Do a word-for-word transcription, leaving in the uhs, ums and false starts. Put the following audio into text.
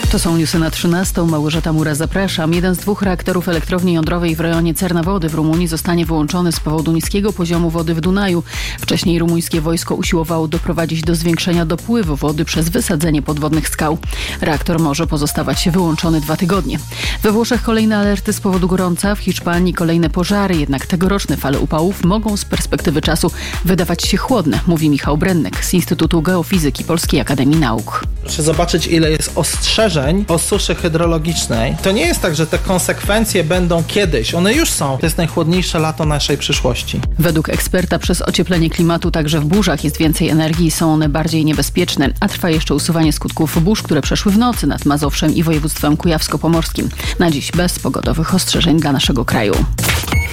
To są newsy na trzynastą. Małgorzata Mura, zapraszam. Jeden z dwóch reaktorów elektrowni jądrowej w rejonie Cernawody w Rumunii zostanie wyłączony z powodu niskiego poziomu wody w Dunaju. Wcześniej rumuńskie wojsko usiłowało doprowadzić do zwiększenia dopływu wody przez wysadzenie podwodnych skał. Reaktor może pozostawać wyłączony dwa tygodnie. We Włoszech kolejne alerty z powodu gorąca, w Hiszpanii kolejne pożary, jednak tegoroczne fale upałów mogą z perspektywy czasu wydawać się chłodne, mówi Michał Brennek z Instytutu Geofizyki Polskiej Akademii Nauk. Proszę zobaczyć, ile jest ostrzeżeń o suszy hydrologicznej. To nie jest tak, że te konsekwencje będą kiedyś. One już są. To jest najchłodniejsze lato naszej przyszłości. Według eksperta przez ocieplenie klimatu także w burzach jest więcej energii i są one bardziej niebezpieczne, a trwa jeszcze usuwanie skutków burz, które przeszły w nocy nad Mazowszem i województwem kujawsko-pomorskim. Na dziś bez pogodowych ostrzeżeń dla naszego kraju.